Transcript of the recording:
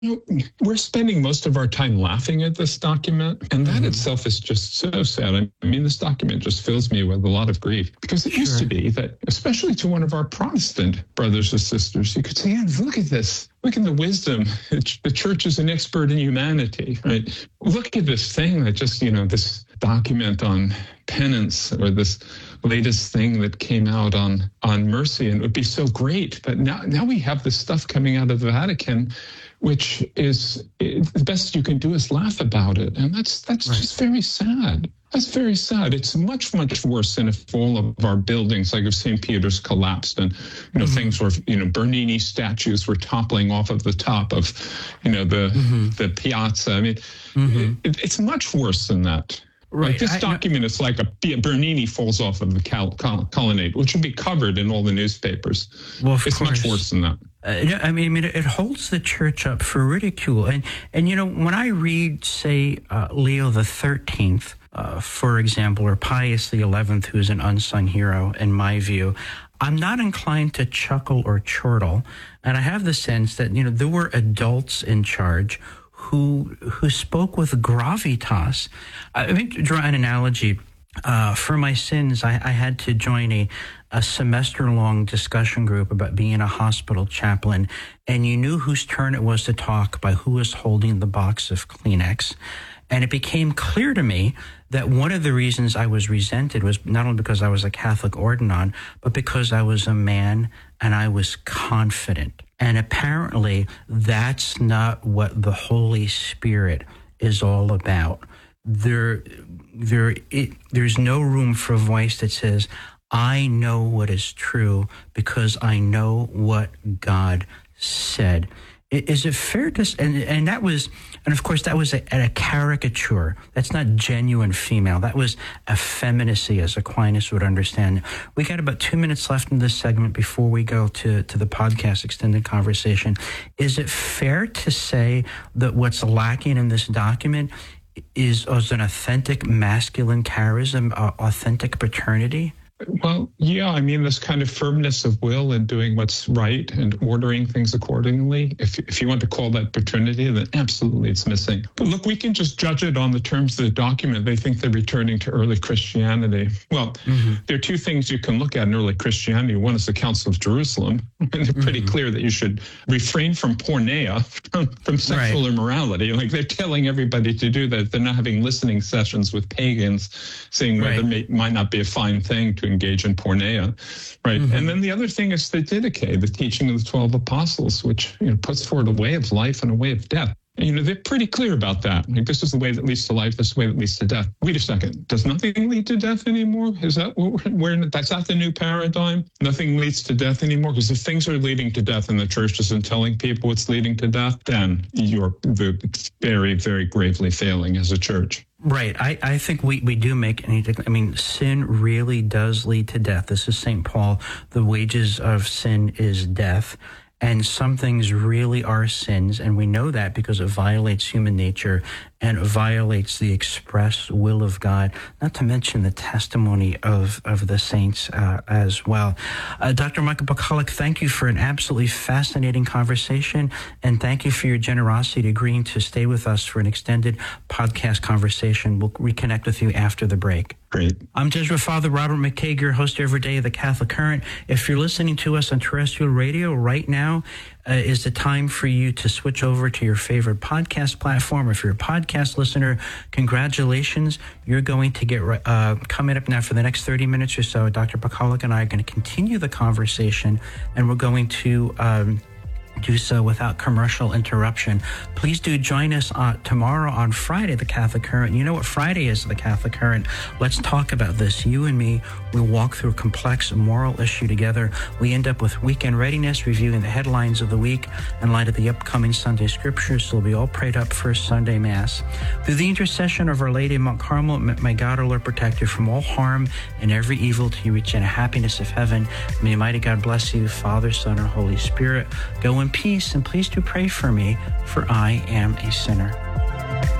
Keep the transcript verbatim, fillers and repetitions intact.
You know, we're spending most of our time laughing at this document, and that mm-hmm. itself is just so sad. I mean, this document just fills me with a lot of grief, because it sure. used to be that, especially to one of our Protestant brothers or sisters, you could say, yeah, look at this. Look at the wisdom. The church is an expert in humanity, right? Look at this thing that just, you know, this document on penance, or this latest thing that came out on, on mercy, and it would be so great. But now, now we have this stuff coming out of the Vatican, which is, the best you can do is laugh about it. And that's that's right. just very sad. That's very sad. It's much, much worse than if all of our buildings, like if Saint Peter's, collapsed, and, you know, mm-hmm. things were, you know, Bernini statues were toppling off of the top of, you know, the mm-hmm. the piazza. I mean, mm-hmm. it, it's much worse than that. Right. Like this I, document is like a, a Bernini falls off of the cal, col, colonnade, which would be covered in all the newspapers. Well, of it's course. much worse than that. Uh, I mean, it, it holds the church up for ridicule. And, and you know, when I read, say, uh, Leo the thirteenth, uh, for example, or Pius the eleventh, who is an unsung hero, in my view, I'm not inclined to chuckle or chortle. And I have the sense that, you know, there were adults in charge who who spoke with gravitas. I mean, to draw an analogy, uh, for my sins, I, I had to join a, a semester-long discussion group about being a hospital chaplain, and you knew whose turn it was to talk by who was holding the box of Kleenex. And it became clear to me that one of the reasons I was resented was not only because I was a Catholic ordinan, but because I was a man and I was confident. And apparently that's not what the Holy Spirit is all about. There, there, it, there's no room for a voice that says, I know what is true because I know what God said. Is it fair to, and, and that was, and of course that was a, a caricature. That's not genuine female. That was effeminacy, as Aquinas would understand. We got about two minutes left in this segment before we go to, to the podcast extended conversation. Is it fair to say that what's lacking in this document is, is an authentic masculine charism, uh, authentic paternity? Well, yeah, I mean, this kind of firmness of will and doing what's right and ordering things accordingly. If if you want to call that paternity, then absolutely it's missing. But look, we can just judge it on the terms of the document. They think they're returning to early Christianity. Well, mm-hmm. there are two things you can look at in early Christianity. One is the Council of Jerusalem, and they're pretty mm-hmm. clear that you should refrain from porneia, from, from sexual right. immorality. Like, they're telling everybody to do that. They're not having listening sessions with pagans, saying whether right. it may, might not be a fine thing to engage in porneia, right? Mm-hmm. And then the other thing is the Didache, the teaching of the twelve apostles, which, you know, puts forward a way of life and a way of death. And, you know, they're pretty clear about that. Like, this is the way that leads to life. This is the way that leads to death. Wait a second. Does nothing lead to death anymore? Is that what we're, we're that's not the new paradigm? Nothing leads to death anymore? Because if things are leading to death and the church isn't telling people it's leading to death, then you're very, very gravely failing as a church. Right. I, I think we, we do make any, I mean, sin really does lead to death. This is Saint Paul. The wages of sin is death. And some things really are sins, and we know that because it violates human nature and violates the express will of God, not to mention the testimony of, of the saints uh, as well. Uh, Doctor Michael Pakaluk, thank you for an absolutely fascinating conversation, and thank you for your generosity agreeing to stay with us for an extended podcast conversation. We'll reconnect with you after the break. Great. I'm Jesuit Father Robert McCaig, your host every day of the Catholic Current. If you're listening to us on terrestrial radio right now, uh, is the time for you to switch over to your favorite podcast platform. If you're a podcast listener, congratulations. You're going to get, uh, coming up now for the next thirty minutes or so, Doctor Pakaluk and I are going to continue the conversation, and we're going to um, do so without commercial interruption. Please do join us uh, tomorrow on Friday, the Catholic Current. You know what Friday is, the Catholic Current. Let's talk about this. You and me, we walk through a complex moral issue together. We end up with weekend readiness, reviewing the headlines of the week in light of the upcoming Sunday scriptures. So we'll be all prayed up for Sunday Mass. Through the intercession of Our Lady of Mount Carmel, may God, our Lord, protect you from all harm and every evil till you reach in the happiness of heaven. May Almighty God bless you, Father, Son, and Holy Spirit. Go in peace, and please do pray for me, for I am a sinner.